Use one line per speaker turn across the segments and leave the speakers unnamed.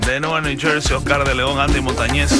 De Nueva New Jersey, Oscar de León, Andy Montañez,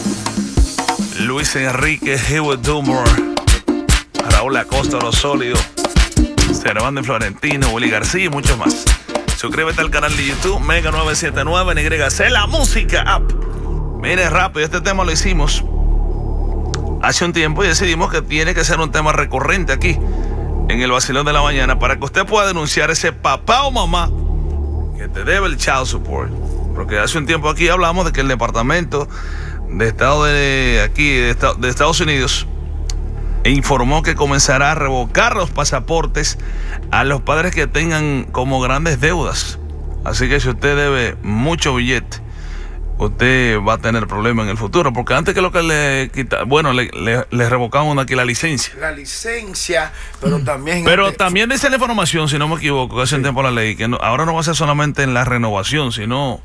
Luis Enrique, Hewitt Dumore, Raúl Acosta, Los Sólidos, Servando Florentino, Willy García y muchos más. Suscríbete al canal de YouTube Mega 979 NYC, la música app. Mire, rápido, este tema lo hicimos hace un tiempo y decidimos que tiene que ser un tema recurrente aquí en el Vacilón de la Mañana para que usted pueda denunciar ese papá o mamá que te debe el child support. Porque hace un tiempo aquí hablamos de que el Departamento de Estado de Estados Unidos informó que comenzará a revocar los pasaportes a los padres que tengan como grandes deudas. Así que si usted debe mucho billete, usted va a tener problemas en el futuro. Porque antes que lo que le revocaban aquí la licencia.
La licencia, pero también...
Pero también dice la información, si no me equivoco, que hace un tiempo la ley, que ahora no va a ser solamente en la renovación, sino...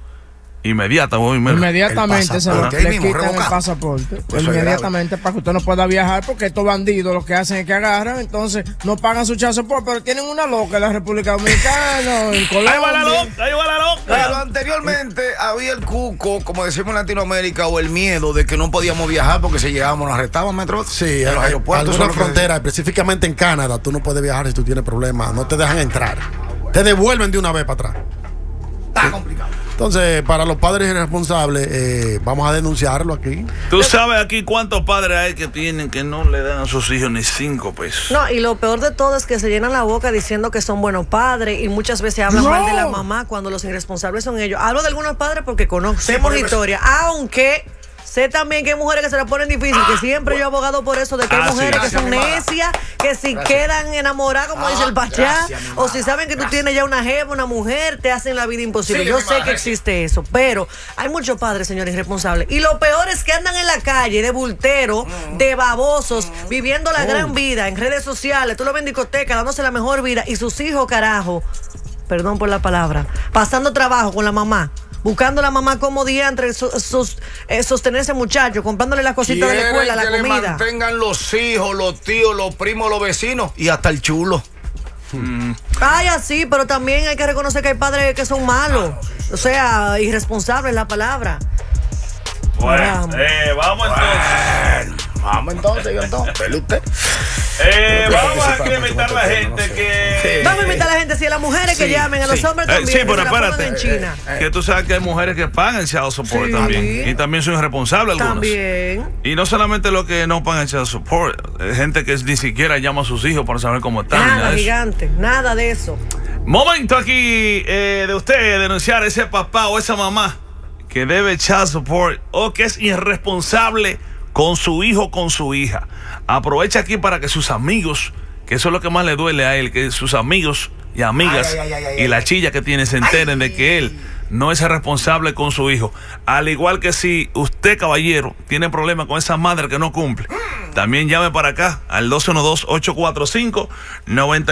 Inmediatamente se le quitan el pasaporte. Inmediatamente, para que usted no pueda viajar, porque estos bandidos lo que hacen es que agarran, entonces no pagan su child support, pero tienen una loca en la República Dominicana, en Colombia.
Ahí va la loca.
Pero anteriormente había el cuco, como decimos en Latinoamérica, o el miedo de que no podíamos viajar porque si llegábamos nos arrestaban, metro.
Sí, en los aeropuertos. En alguna frontera, específicamente en Canadá, tú no puedes viajar si tú tienes problemas, no te dejan entrar. Te devuelven de una vez para atrás.
Está complicado.
Entonces, para los padres irresponsables, vamos a denunciarlo aquí.
¿Tú sabes aquí cuántos padres hay que tienen que no le dan a sus hijos ni 5 pesos?
No, y lo peor de todo es que se llenan la boca diciendo que son buenos padres y muchas veces hablan mal de la mamá cuando los irresponsables son ellos. Hablo de algunos padres porque conocemos la historia, aunque... Sé también que hay mujeres que se la ponen difícil, que siempre yo he abogado por eso, de que hay mujeres que son necias, que si quedan enamoradas, como dice el Pachá, o si saben que tú tienes ya una jeva, una mujer, te hacen la vida imposible. Yo sé que existe eso, pero hay muchos padres, señores, irresponsables. Y lo peor es que andan en la calle de bulteros, de babosos, viviendo la gran vida en redes sociales, tú lo ves en discoteca, dándose la mejor vida, y sus hijos, carajo, perdón por la palabra, pasando trabajo con la mamá. Buscando a la mamá como diantre sostener ese muchacho, comprándole las cositas de la escuela, la comida.
Que le mantengan los hijos, los tíos, los primos, los vecinos y hasta el chulo.
Ay, así, pero también hay que reconocer que hay padres que son malos. O sea, irresponsables es la palabra.
Bueno, vamos entonces.
Vamos entonces, usted.
Vamos a invitar a la gente que...
Vamos a invitar a la gente, si a las mujeres que llamen, a los hombres también.
Sí, pero espérate.
En China.
Que tú sabes que hay mujeres que pagan el child support también. Y también son irresponsables algunos.
También.
Y no solamente los que no pagan el child support, gente que ni siquiera llama a sus hijos para saber cómo están.
Nada, gigante, nada de eso.
Momento aquí de usted denunciar a ese papá o esa mamá que debe child support o que es irresponsable con su hijo o con su hija. Aprovecha aquí para que sus amigos, que eso es lo que más le duele a él, que sus amigos y amigas y la chilla que tiene se enteren de que él no es responsable con su hijo. Al igual que si usted, caballero, tiene problemas con esa madre que no cumple, también llame para acá al 212-845-90